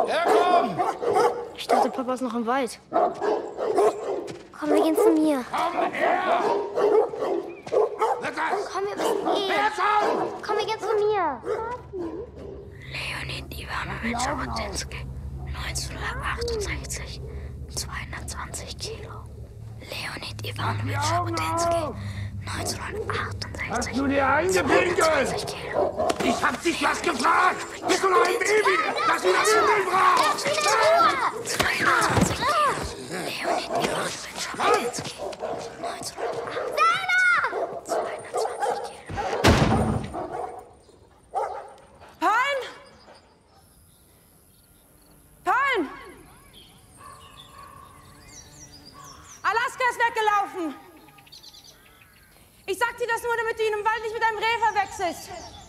Herkommen! Ich dachte, Papa ist noch im Wald. Komm, wir gehen zu mir. Komm her! Lukas! Komm, wir müssen gehen. Herkommen! Komm, wir gehen zu mir. Leonid Iwanowitsch Jabotinsky, 1968, 220 Kilo. Leonid Iwanowitsch Jabotinsky, 1968. Hast du dir eingepinkelt? Kilo. Ich hab dich was gefragt! Bist du noch ein Baby, das wieder Nudeln braucht? 22 Kilo. Leonid Iwanowitsch Jabotinsky, 1968. 220 Kilo. Palm! Palm! Alaska ist weggelaufen. Ich sag dir das nur, damit du ihn im Wald nicht mit einem Reh verwechselst.